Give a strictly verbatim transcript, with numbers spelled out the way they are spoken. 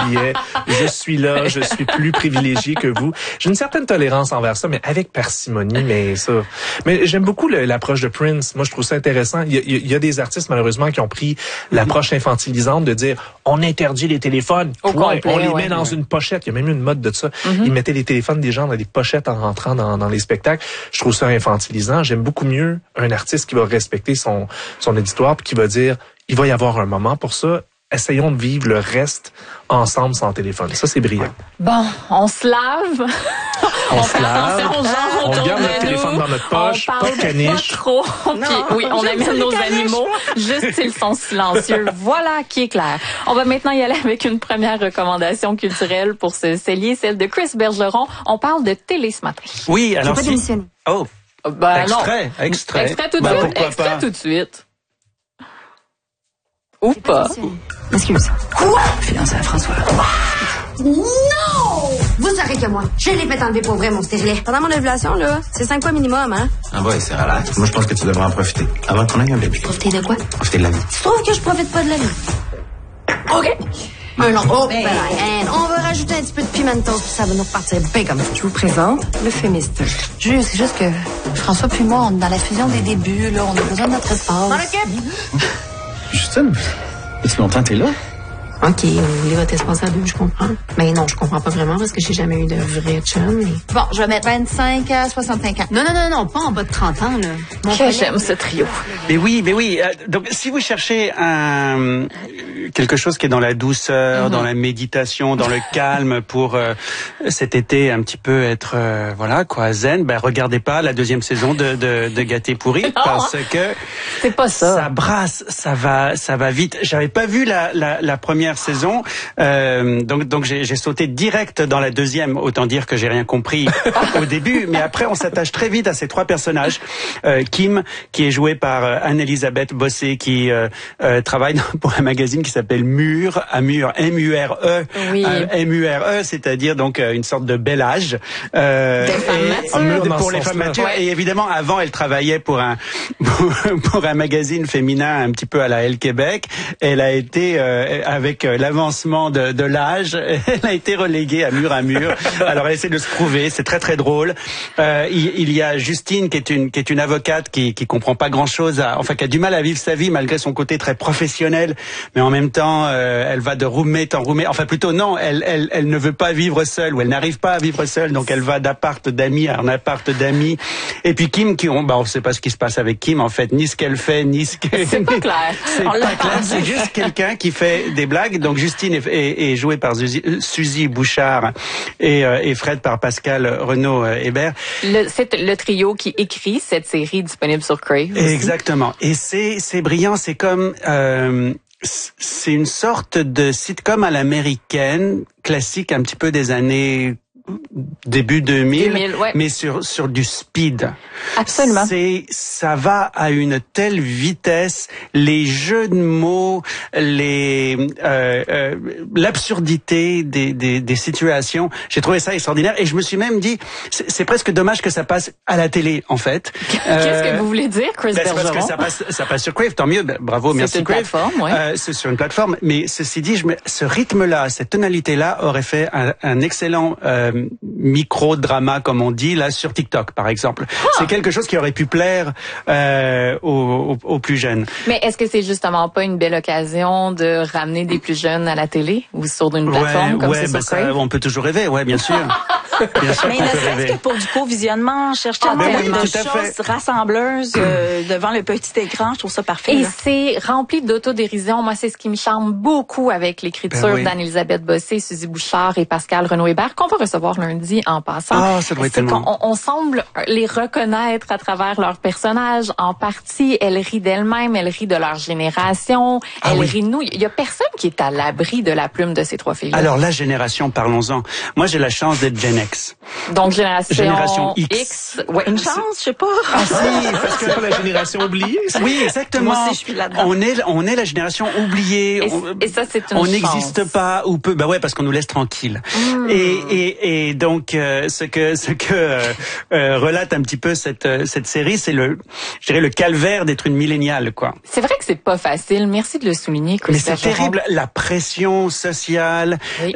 billets. Je suis là, je suis plus privilégié que vous. J'ai une certaine tolérance envers ça, mais avec parcimonie, mais ça. Mais j'aime beaucoup le, l'approche de Prince. Moi, je trouve ça intéressant. Il y a, il y a des artistes, malheureusement, qui ont pris l'approche infantilisante de dire, on interdit les téléphones. Au point, complet, on les ouais, met dans ouais. une pochette. Il y a même une mode de ça. Mm-hmm. Ils mettaient les téléphones des gens dans des pochettes en rentrant dans, dans les spectacles. Je trouve ça infantilisant. J'aime beaucoup mieux un artiste qui va respecter son, son auditoire puis qui va dire, il va y avoir un moment pour ça. Essayons de vivre le reste ensemble sans téléphone. Ça, c'est brillant. Bon, on se lave. On, on se lave. On, on garde notre téléphone dans notre poche. On pas de caniche. Pas trop. Puis, oui, on amène nos animaux. Juste ils sont silencieux. Voilà qui est clair. On va maintenant y aller avec une première recommandation culturelle pour ce cellier, celle de Chris Bergeron. On parle de télé ce matin. Oui, alors pas si... démissionné. Oh, ben, extrait, non. extrait. Extrait tout de Ben, suite. Extrait pas. tout de suite. Ou pas. Excuse. Quoi? Fiancé à François. Non! Vous savez que moi, je l'ai fait enlever pour vrai, mon stérilet. Pendant mon ovulation, là, c'est cinq fois minimum, hein? Ah ouais, c'est relax. Moi, je pense que tu devrais en profiter. Avant qu'on ait un bébé. Profiter de quoi? Profiter de la vie. Tu trouves que je profite pas de la vie? OK. Mais non, oh, ben, ben, on va rajouter un petit peu de pimentos, puis ça va nous repartir bien comme ça. Je vous présente le fémiste. Jules, c'est juste que François puis moi, on est dans la fusion des débuts, là. On a besoin de notre espace. Dans l'équipe? Justine, depuis longtemps t'es là? OK, vous voulez votre espace à deux, je comprends. Mais non, je comprends pas vraiment parce que j'ai jamais eu de vrai chum. Mais... Bon, je vais mettre vingt-cinq à soixante-cinq ans. Non, non, non, non, pas en bas de trente ans, là. Mon que j'aime ce trio. Mais oui, mais oui. Euh, donc, si vous cherchez un quelque chose qui est dans la douceur, mm-hmm. dans la méditation, dans le calme, pour euh, cet été un petit peu être euh, voilà quoi zen, ben regardez pas la deuxième saison de de, de Gâté pourri non, parce que c'est pas ça. Ça brasse, ça va, ça va vite. J'avais pas vu la la, la première saison, euh, donc donc j'ai, j'ai sauté direct dans la deuxième. Autant dire que j'ai rien compris au début, mais après on s'attache très vite à ces trois personnages. Euh, Kim, qui est jouée par euh, Anne-Elisabeth Bossé, qui euh, euh, travaille pour un magazine qui s'appelle Mur, à Mur, M U R E, oui. euh, M U R E, c'est-à-dire donc euh, une sorte de bel âge euh, et, pour les femmes matures. Ouais. Et évidemment, avant, elle travaillait pour un pour, pour un magazine féminin un petit peu à la Elle Québec. Elle a été euh, avec l'avancement de, de l'âge, elle a été reléguée à Mur à Mur. Alors elle essaie de se prouver, c'est très très drôle. Euh, il, il y a Justine qui est une qui est une avocate qui qui comprend pas grand-chose, à, enfin qui a du mal à vivre sa vie malgré son côté très professionnel, mais en même temps euh, elle va de roommate en roommate. Enfin plutôt non, elle elle elle ne veut pas vivre seule ou elle n'arrive pas à vivre seule, donc elle va d'appart d'amis à un appart d'amis. Et puis Kim qui on bah on sait pas ce qui se passe avec Kim en fait, ni ce qu'elle fait, ni ce que c'est pas clair. C'est on pas clair, c'est juste quelqu'un qui fait des blagues. Donc Justine est, est, est jouée par Suzy, Suzy Bouchard et, euh, et Fred par Pascal Renaud-Hébert. Le, c'est le trio qui écrit cette série disponible sur Crave. Aussi. Exactement. Et c'est c'est brillant. C'est comme euh, c'est une sorte de sitcom à l'américaine classique, un petit peu des années début deux mille, deux mille ouais. mais sur sur du speed. Absolument. C'est ça va à une telle vitesse, les jeux de mots, les euh, euh, l'absurdité des, des des situations. J'ai trouvé ça extraordinaire et je me suis même dit c'est, c'est presque dommage que ça passe à la télé en fait. Qu'est-ce euh, que vous voulez dire, Chris ben, Bergeron? C'est parce que ça passe ça passe sur Crave, tant mieux. Ben, bravo, c'est merci une Crave. Plateforme, ouais. euh, c'est sur une plateforme, mais ceci dit, je me, ce rythme-là, cette tonalité-là aurait fait un, un excellent euh, micro-drama, comme on dit, là, sur TikTok, par exemple. Ah. C'est quelque chose qui aurait pu plaire euh, aux, aux, aux plus jeunes. Mais est-ce que c'est justement pas une belle occasion de ramener des plus jeunes à la télé ou sur une plateforme ouais, comme ouais, c'est bah sur ça, on peut toujours rêver, ouais, bien sûr. Bien sûr mais ne serait-ce que pour du co-visionnement, chercher ah, tellement oui, de choses rassembleuses euh, devant le petit écran, je trouve ça parfait. Et là. c'est rempli d'autodérision. Moi, c'est ce qui me charme beaucoup avec l'écriture ben oui. d'Anne-Elisabeth Bossé, Suzy Bouchard et Pascal Renaud-Hébert, qu'on va recevoir lundi en passant. Ah, ça doit être tellement... on, on semble les reconnaître à travers leurs personnages. En partie, elles rient d'elles-mêmes, elles rient de leur génération, ah, elles oui. rient de nous. Il y a personne qui est à l'abri de la plume de ces trois filles. Alors, la génération, parlons-en. Moi, j'ai la chance d'être Gen X. Donc, génération, génération X. X. Ouais. Une chance, je sais pas. Ah si, parce que c'est la génération oubliée. Ça. Oui, exactement. Moi aussi, je suis là-dedans. On est, on est la génération oubliée. Et, on, et ça, c'est une On chance. n'existe pas ou peu. Bah ouais, parce qu'on nous laisse tranquille. Mmh. Et, et, et donc, euh, ce que, ce que euh, euh, relate un petit peu cette, cette série, c'est le, je dirais, le calvaire d'être une milléniale, quoi. C'est vrai que c'est pas facile. Merci de le souligner, Chris Mais c'est Bergeron. terrible, la pression sociale. Oui.